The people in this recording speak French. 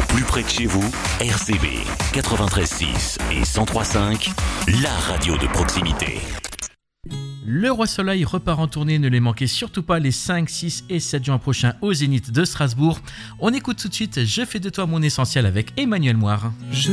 Plus près de chez vous, RCB 93.6 et 103.5, la radio de proximité. Le Roi Soleil repart en tournée, ne les manquez surtout pas les 5, 6 et 7 juin prochains au Zénith de Strasbourg. On écoute tout de suite Je fais de toi mon essentiel avec Emmanuel Moire.